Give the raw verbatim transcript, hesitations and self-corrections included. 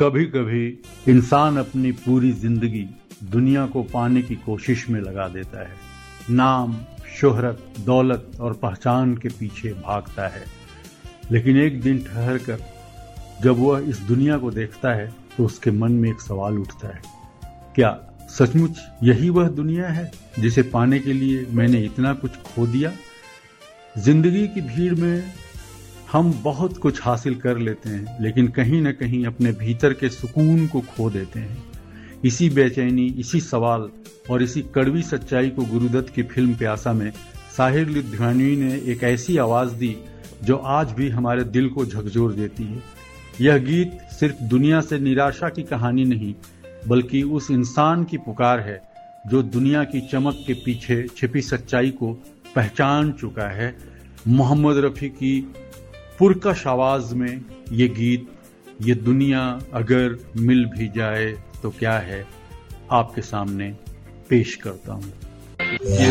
कभी कभी इंसान अपनी पूरी जिंदगी दुनिया को पाने की कोशिश में लगा देता है। नाम, शोहरत, दौलत और पहचान के पीछे भागता है, लेकिन एक दिन ठहर कर जब वह इस दुनिया को देखता है तो उसके मन में एक सवाल उठता है, क्या सचमुच यही वह दुनिया है जिसे पाने के लिए मैंने इतना कुछ खो दिया? जिंदगी की भीड़ में हम बहुत कुछ हासिल कर लेते हैं, लेकिन कहीं न कहीं अपने भीतर के सुकून को खो देते हैं। इसी बेचैनी, इसी सवाल और इसी कड़वी सच्चाई को गुरुदत्त की फिल्म प्यासा में साहिर लुधियानवी ने एक ऐसी आवाज दी जो आज भी हमारे दिल को झकझोर देती है। यह गीत सिर्फ दुनिया से निराशा की कहानी नहीं, बल्कि उस इंसान की पुकार है जो दुनिया की चमक के पीछे छिपी सच्चाई को पहचान चुका है। मोहम्मद रफी की पुरकश आवाज में ये गीत, ये दुनिया अगर मिल भी जाए तो क्या है, आपके सामने पेश करता हूँ। ये